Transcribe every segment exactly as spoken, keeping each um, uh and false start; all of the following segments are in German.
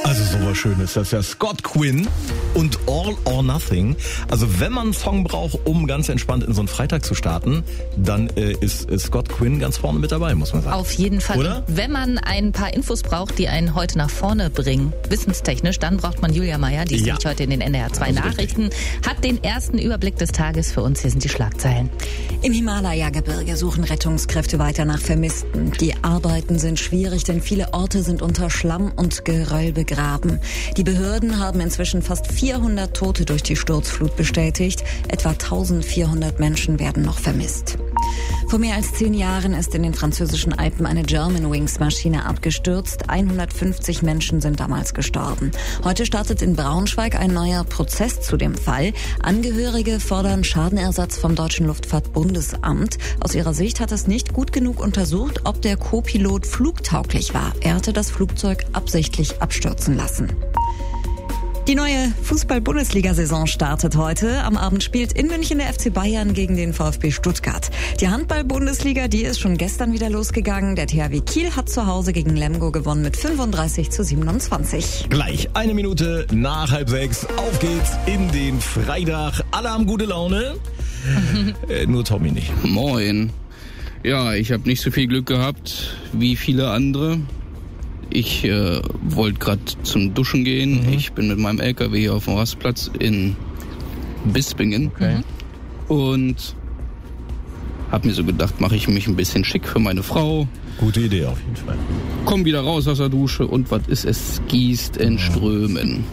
Also sowas Schönes, das ist ja Scott Quinn und All or Nothing. Also wenn man einen Song braucht, um ganz entspannt in so einen Freitag zu starten, dann äh, ist, ist Scott Quinn ganz vorne mit dabei, muss man sagen. Auf jeden Fall. Oder? Wenn man ein paar Infos braucht, die einen heute nach vorne bringen, wissenstechnisch, dann braucht man Julia Meyer, die ist Ja. nämlich heute in den N D R zwei Also Nachrichten, hat den ersten Überblick des Tages für uns. Hier sind die Schlagzeilen. Im Himalaya-Gebirge suchen Rettungskräfte weiter nach Vermissten. Die Arbeiten sind schwierig, denn viele Orte sind unter Schlamm und Geröll begraben. Die Behörden haben inzwischen fast vierhundert Tote durch die Sturzflut bestätigt. Etwa eintausendvierhundert Menschen werden noch vermisst. Vor mehr als zehn Jahren ist in den französischen Alpen eine Germanwings-Maschine abgestürzt. hundertfünfzig Menschen sind damals gestorben. Heute startet in Braunschweig ein neuer Prozess zu dem Fall. Angehörige fordern Schadenersatz vom Deutschen Luftfahrtbundesamt. Aus ihrer Sicht hat es nicht gut genug untersucht, ob der Co-Pilot flugtauglich war. Er hatte das Flugzeug absichtlich abstürzen lassen. Die neue Fußball-Bundesliga-Saison startet heute. Am Abend spielt in München der F C Bayern gegen den VfB Stuttgart. Die Handball-Bundesliga, die ist schon gestern wieder losgegangen. Der T H W Kiel hat zu Hause gegen Lemgo gewonnen mit fünfunddreißig zu siebenundzwanzig. Gleich eine Minute nach halb sechs. Auf geht's in den Freitag. Alle haben gute Laune. äh, nur Tommy nicht. Moin. Ja, ich habe nicht so viel Glück gehabt wie viele andere. Ich äh, wollte gerade zum Duschen gehen. Mhm. Ich bin mit meinem L K W hier auf dem Rastplatz in Bispingen. Okay. Und habe mir so gedacht, mache ich mich ein bisschen schick für meine Frau. Gute Idee auf jeden Fall. Komm wieder raus aus der Dusche und was ist es? Gießt in Strömen.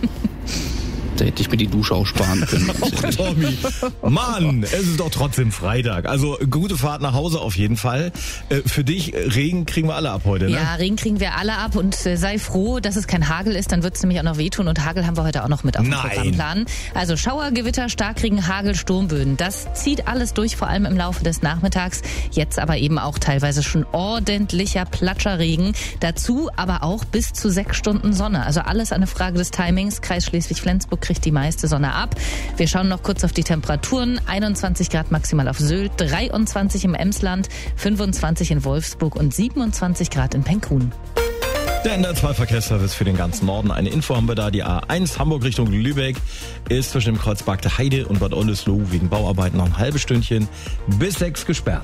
Da hätte ich mir die Dusche auch sparen können. Oh, Tommy. Mann, es ist doch trotzdem Freitag. Also gute Fahrt nach Hause auf jeden Fall. Äh, für dich, Regen kriegen wir alle ab heute, ne? Ja, Regen kriegen wir alle ab und äh, sei froh, dass es kein Hagel ist, dann wird es nämlich auch noch wehtun und Hagel haben wir heute auch noch mit auf dem Nein. Programmplan. Also Schauer, Gewitter, Starkregen, Hagel, Sturmböen, das zieht alles durch, vor allem im Laufe des Nachmittags. Jetzt aber eben auch teilweise schon ordentlicher Platscherregen. Dazu aber auch bis zu sechs Stunden Sonne. Also alles eine Frage des Timings. Kreis Schleswig-Flensburg kriegt die meiste Sonne ab. Wir schauen noch kurz auf die Temperaturen. einundzwanzig Grad maximal auf Sylt, dreiundzwanzig im Emsland, fünfundzwanzig in Wolfsburg und siebenundzwanzig Grad in Penkuhn. Der N D R zwei Verkehrsservice für den ganzen Norden. Eine Info haben wir da. Die A eins Hamburg Richtung Lübeck ist zwischen dem Kreuz Bargte Heide und Bad Oldesloe wegen Bauarbeiten noch ein halbes Stündchen bis sechs gesperrt.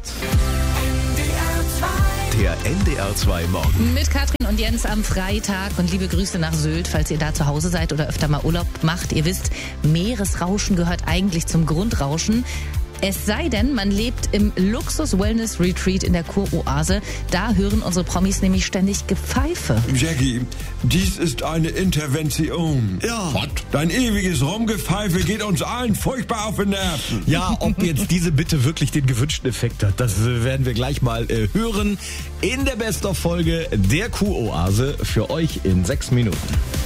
Der N D R zwei Morgen. Mit Katrin und Jens am Freitag und liebe Grüße nach Sylt, falls ihr da zu Hause seid oder öfter mal Urlaub macht. Ihr wisst, Meeresrauschen gehört eigentlich zum Grundrauschen. Es sei denn, man lebt im Luxus-Wellness-Retreat in der Kuroase. Da hören unsere Promis nämlich ständig Gepfeife. Jackie, dies ist eine Intervention. Ja. Was? Dein ewiges Rumgepfeife geht uns allen furchtbar auf den Nerven. Ja, ob jetzt diese Bitte wirklich den gewünschten Effekt hat, das äh, werden wir gleich mal äh, hören in der Best-of-Folge der Kuroase für euch in sechs Minuten.